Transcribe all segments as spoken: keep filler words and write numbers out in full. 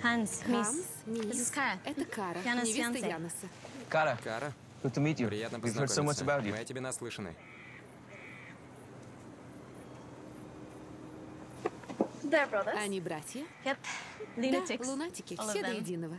Hans, Ханс, Miss. This мисс. is Kara. Это Кара, Яна невеста Сьянце. Яноса. Кара, Кара, good to meet you. приятно We've heard so much познакомиться. about you. Мы о тебе наслышаны. They're brothers. Они братья? Yep. Да, Lunatics. лунатики, All of все до them. единого.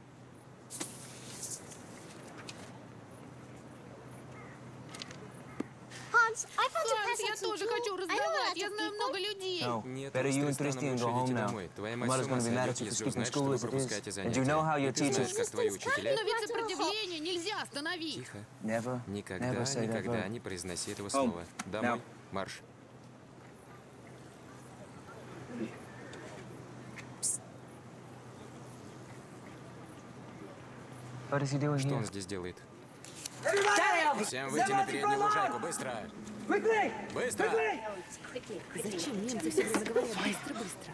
Hans, I found a Ханс, я present тоже too. хочу I know раздавать, lots я of знаю people. много людей. No, Нет, better you and с той стороны Christine go лучше home идите now. домой. Твоя Your мать с mother's ума gonna be mad сойдет, at you for если skipping узнает, что school вы as it is. пропускаете And you know занятия. how your И ты знаешь, teachers... как твои учителя... Но ведь сопротивление нельзя остановить. Тихо. Never, Никогда, never say that никогда word. не произноси этого Home. слова. Домой. Now. Марш. What is he doing Что here? он здесь делает? Всем выйти на переднюю лужайку, быстро! Быстро! Зачем немцы все время говорят быстро-быстро?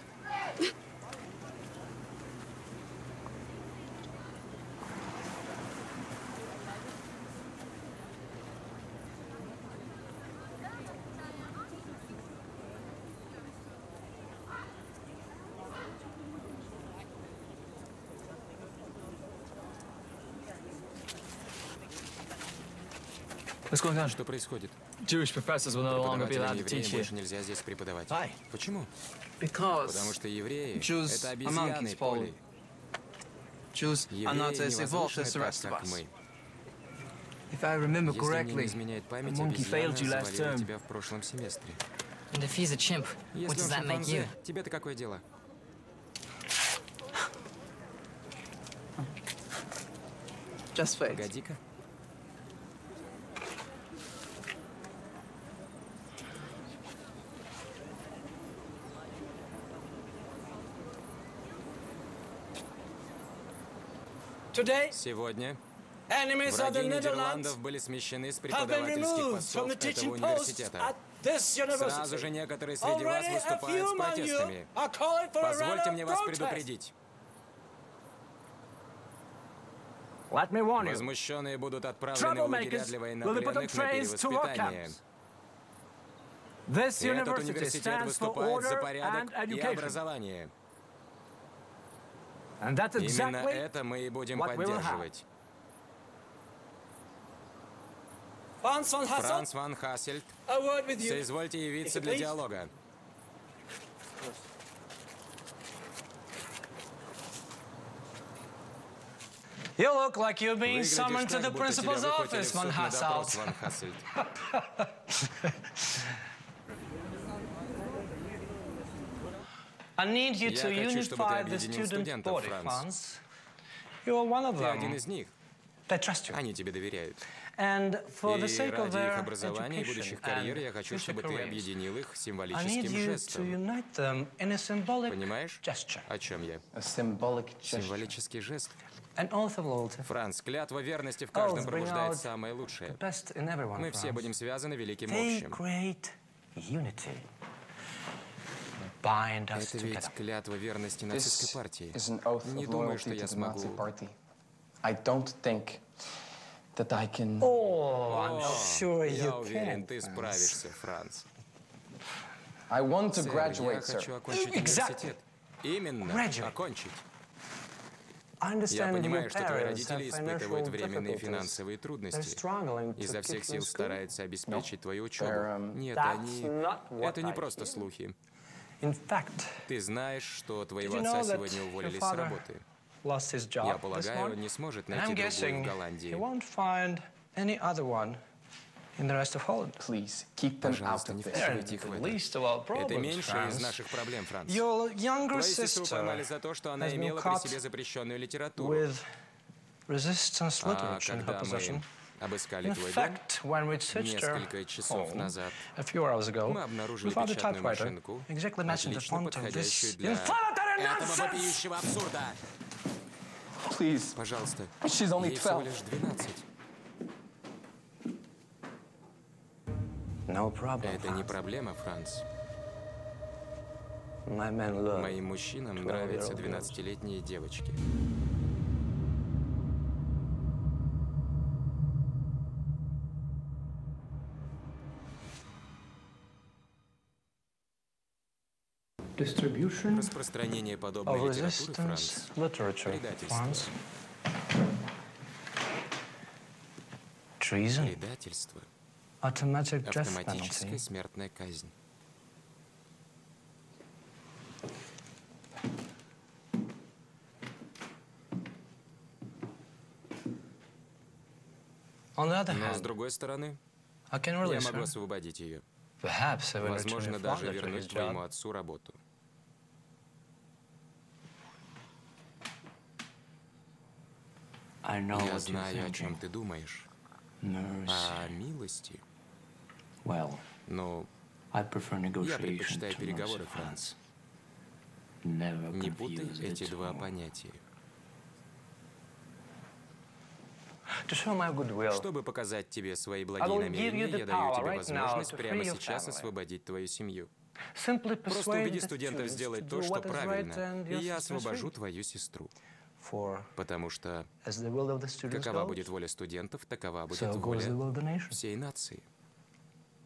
What's going on? Что происходит? Jewish professors will no longer be allowed to teach Преподавателям-евреям here. больше нельзя здесь преподавать. Why? Почему? Because Потому что евреи Jews — это are обезьяны, monkeys, Paul. Поли. Jews are Евреи not не as evolved as the возвышены rest так, of как us. мы. If I remember Если мне не correctly, изменяет the память, monkey failed you обезьяна last завалила term. тебя в прошлом семестре. And if he's a chimp, what Если does он that make you? шимпанзе, тебе-то какое дело? Just wait. Погоди-ка. Today, Сегодня enemies of the враги Нидерландов Netherlands были смещены с have been преподавательских removed from постов the этого teaching posts университета. at this Сразу же university. некоторые среди вас Already a выступают few с among you протестами. are calling for a Позвольте round мне of вас protest. предупредить. Let me warn you. Возмущенные будут отправлены в лагеря Troublemakers для will be put on военнопленных на trains to war перевоспитание. camps. This Этот university университет stands for выступает за order порядок and и education. образование. And that's Именно exactly это мы и будем what we will have. поддерживать. Franz von Hasselt, Франц ван Хассельт, a word with you. соизвольте явиться If you для please. диалога. You look like you're being Выглядишь summoned to так, the будто тебя principal's выхватили в office, суд von на допрос, Hasselt. ван Хассельт. I need you Я to хочу, чтобы ты unify the объединил student студентов, body, Франц. Franz. You are one of Ты один them. из них. They trust you. Они тебе доверяют. And for the И sake of ради их their образования и будущих карьер я education хочу, and чтобы future ты careers, объединил их I need символическим you to жестом. unite them in a symbolic Понимаешь, gesture. о чем я? A symbolic gesture. Символический жест. An oath of loyalty. Франц, клятва верности в каждом Oath bring пробуждает out самое лучшее. The best in everyone, Мы все Franz. будем связаны великим They общим. create unity. Bind us Это together. ведь клятва верности нацистской This партии. is an oath Не of думаю, что loyalty я to the Nazi смогу. party. I don't think that I can... Oh, I'm sure Я you уверен, can. ты справишься, Франц. I want to Сэр, я graduate, хочу sir. окончить Exactly. университет. Именно, Graduate. окончить. I Я understand your понимаю, что твои parents родители have испытывают financial временные difficulties. финансовые They're трудности. struggling to Изо всех keep you сил in school. стараются обеспечить твою учебу. they're, um, Нет, That's они... not what Это не I просто hear. слухи. In fact, Ты знаешь, что твоего Did you отца know that сегодня your уволили с father работы. lost his Я job this полагаю, он morning? не сможет And найти I'm другую guessing в he Голландии. won't find any other one in the rest of Holland. Please, keep them out Пожалуйста, of не this. впихивайте их в The это. least of our Это problems, меньшее из Franz. наших проблем, Франц. Your younger Твою сестру sister поймали за то, что она has been имела при caught себе запрещенную литературу. with resistance А literature in her когда possession. мы обыскали In твой дом, fact, when we searched her несколько часов home назад, a few hours ago, мы we обнаружили found a печатную typewriter машинку, exactly matching the отлично font of подходящую this для inflammatory этого nonsense. вопиющего абсурда. Please, Пожалуйста, she's only ей всего twelve. лишь двенадцать. No problem, Это не Franz. проблема, Франц. My men love. Моим мужчинам twelve-year-old нравятся girls. двенадцатилетние девочки. Do Distribution Распространение подобной of литературы, Франц. resistance literature. Предательство. France. Treason. Предательство. Automatic death Автоматическая penalty. смертная казнь. On the other Но, с hand, другой стороны, I can я release могу her. освободить ее. Perhaps I will return Возможно, your даже father to вернуть his твоему job. отцу работу. I know Я what you're знаю, о чем thinking. ты думаешь. Mercy. О милости. Well, Но I prefer я negotiation предпочитаю to переговоры, mercy, Франц. Never Не путай confuse эти the два two. понятия. To show my goodwill, Чтобы показать тебе свои I благие will give you намерения, the я даю power тебе right now возможность to прямо free your сейчас family. освободить твою семью. simply Просто persuade убеди the студентов students to сделать do то, что what is right правильно, and и your я sister is освобожу free. твою сестру. For Потому что as the will of the students какова goes, будет воля студентов, такова будет so goes the воля will of the nation. всей нации.